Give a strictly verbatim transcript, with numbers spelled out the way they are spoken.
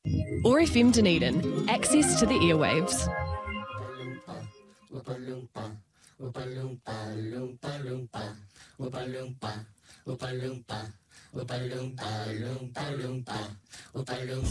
or F M Dunedin, access to the airwaves.